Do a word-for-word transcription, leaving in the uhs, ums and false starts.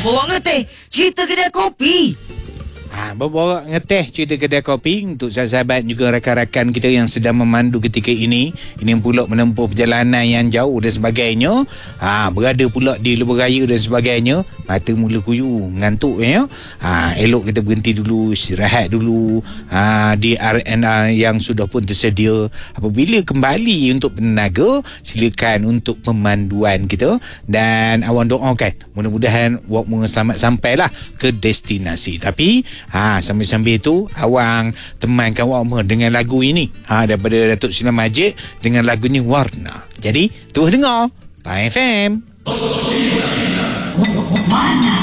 Bawa ngeteh cerita kedai kopi. Ha, bawa ngeteh cerita kedai kopi untuk sahabat juga rakan-rakan kita yang sedang memandu ketika ini. Ini pula menempuh perjalanan yang jauh dan sebagainya. Ha, berada pula di lebuh raya dan sebagainya. Mata mula kuyu, ngantuk ya. Ha, elok kita berhenti dulu, istirahat dulu. Ha, di R and R yang sudah pun tersedia. Apabila kembali untuk tenaga, silakan untuk pemanduan kita. Dan awak doakan mudah-mudahan awak selamat sampailah ke destinasi. Tapi ha, sambil-sambil tu awang temankan awak dengan lagu ini ha, daripada Datuk Sina Majid dengan lagu ni Warna. Jadi terus dengar Pai F M. Mana